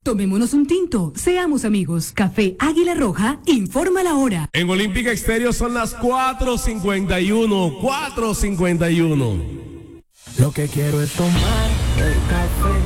Tomémonos un tinto, seamos amigos. Café Águila Roja, informa la hora. En Olímpica Exterior son las 4:51. 4:51. Lo que quiero es tomar el café